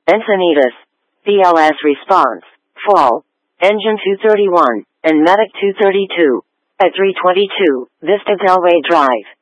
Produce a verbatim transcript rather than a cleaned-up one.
Encinitas, B L S response, fall, engine two thirty-one, and Medic two thirty-two. At three twenty-two, Vista Del Rey Drive.